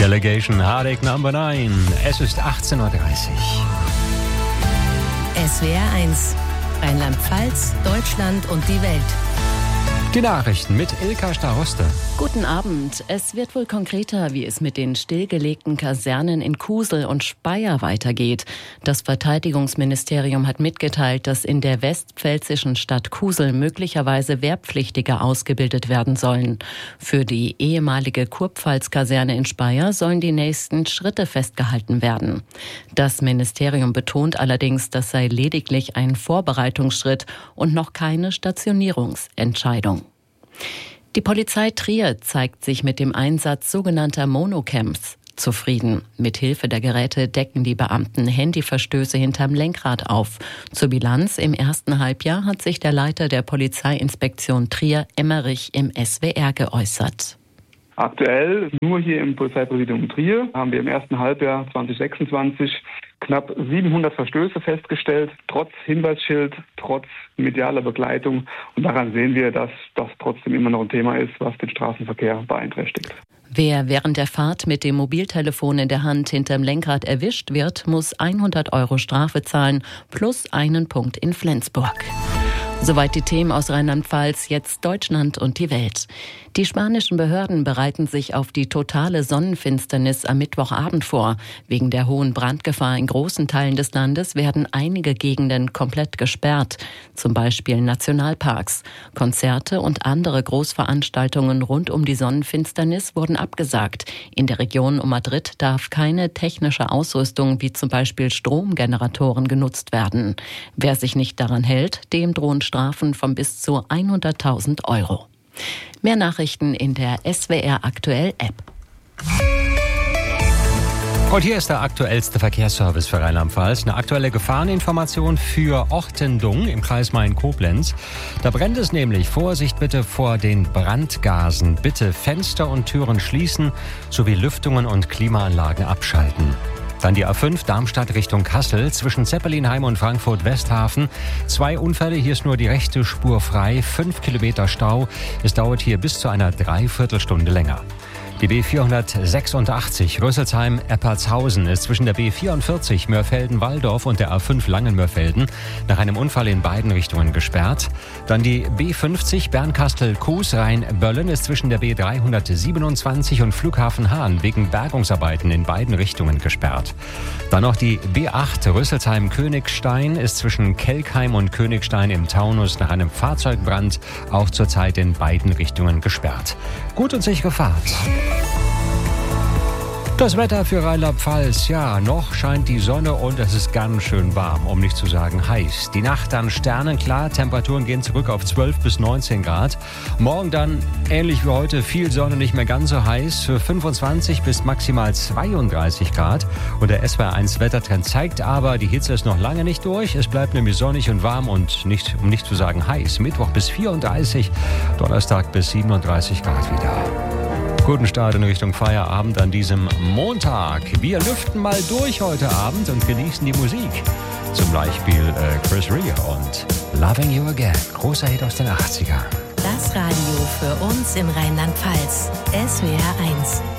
Delegation Heartache Number 9. Es ist 18.30 Uhr. SWR 1, Rheinland-Pfalz, Deutschland und die Welt. Die Nachrichten mit Ilka Staroste. Guten Abend. Es wird wohl konkreter, wie es mit den stillgelegten Kasernen in Kusel und Speyer weitergeht. Das Verteidigungsministerium hat mitgeteilt, dass in der westpfälzischen Stadt Kusel möglicherweise Wehrpflichtige ausgebildet werden sollen. Für die ehemalige Kurpfalz-Kaserne in Speyer sollen die nächsten Schritte festgehalten werden. Das Ministerium betont allerdings, das sei lediglich ein Vorbereitungsschritt und noch keine Stationierungsentscheidung. Die Polizei Trier zeigt sich mit dem Einsatz sogenannter Monocams zufrieden. Mit Hilfe der Geräte decken die Beamten Handyverstöße hinterm Lenkrad auf. Zur Bilanz: Im ersten Halbjahr hat sich der Leiter der Polizeiinspektion Trier, Emmerich, im SWR geäußert. Aktuell, nur hier im Polizeipräsidium Trier, haben wir im ersten Halbjahr 2026 knapp 700 Verstöße festgestellt, trotz Hinweisschild, trotz medialer Begleitung. Und daran sehen wir, dass das trotzdem immer noch ein Thema ist, was den Straßenverkehr beeinträchtigt. Wer während der Fahrt mit dem Mobiltelefon in der Hand hinterm Lenkrad erwischt wird, muss 100 € Strafe zahlen, plus einen Punkt in Flensburg. Soweit die Themen aus Rheinland-Pfalz, jetzt Deutschland und die Welt. Die spanischen Behörden bereiten sich auf die totale Sonnenfinsternis am Mittwochabend vor. Wegen der hohen Brandgefahr in großen Teilen des Landes werden einige Gegenden komplett gesperrt, zum Beispiel Nationalparks. Konzerte und andere Großveranstaltungen rund um die Sonnenfinsternis wurden abgesagt. In der Region um Madrid darf keine technische Ausrüstung wie zum Beispiel Stromgeneratoren genutzt werden. Wer sich nicht daran hält, dem drohen Strafen von bis zu 100.000 €. Mehr Nachrichten in der SWR Aktuell App. Und hier ist der aktuellste Verkehrsservice für Rheinland-Pfalz. Eine aktuelle Gefahreninformation für Ortendung im Kreis Main-Koblenz. Da brennt es nämlich. Vorsicht bitte vor den Brandgasen. Bitte Fenster und Türen schließen sowie Lüftungen und Klimaanlagen abschalten. Dann die A5 Darmstadt Richtung Kassel zwischen Zeppelinheim und Frankfurt-Westhafen. 2 Unfälle, hier ist nur die rechte Spur frei. 5 Kilometer Stau. Es dauert hier bis zu einer Dreiviertelstunde länger. Die B486 Rüsselsheim-Eppertshausen ist zwischen der B44 Mörfelden-Walldorf und der A5 Langen-Mörfelden nach einem Unfall in beiden Richtungen gesperrt. Dann die B50 Bernkastel-Kues-Rhein-Böllen ist zwischen der B327 und Flughafen Hahn wegen Bergungsarbeiten in beiden Richtungen gesperrt. Dann noch die B8 Rüsselsheim-Königstein ist zwischen Kelkheim und Königstein im Taunus nach einem Fahrzeugbrand auch zurzeit in beiden Richtungen gesperrt. Gut und sichere Fahrt. Das Wetter für Rheinland-Pfalz, ja, noch scheint die Sonne und es ist ganz schön warm, um nicht zu sagen heiß. Die Nacht dann sternenklar, Temperaturen gehen zurück auf 12 bis 19 Grad. Morgen dann, ähnlich wie heute, viel Sonne, nicht mehr ganz so heiß, für 25 bis maximal 32 Grad. Und der SWR1 Wettertrend zeigt aber, die Hitze ist noch lange nicht durch. Es bleibt nämlich sonnig und warm und nicht, um nicht zu sagen heiß. Mittwoch bis 34, Donnerstag bis 37 Grad wieder. Guten Start in Richtung Feierabend an diesem Montag. Wir lüften mal durch heute Abend und genießen die Musik. Zum Beispiel Chris Rea und Loving You Again. Großer Hit aus den 80ern. Das Radio für uns in Rheinland-Pfalz. SWR 1.